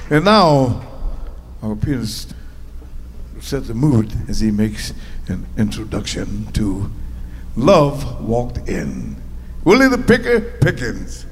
And now, our pianist sets the mood as he makes an introduction to Love Walked In. Willie the Picker Pickens.